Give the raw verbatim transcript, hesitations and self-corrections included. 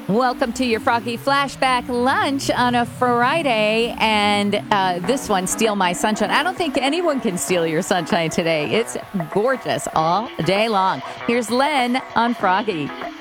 Welcome to your Froggy Flashback Lunch on a Friday. And uh, this one, Steal My Sunshine. I don't think anyone can steal your sunshine today. It's gorgeous all day long. Here's Len on Froggy.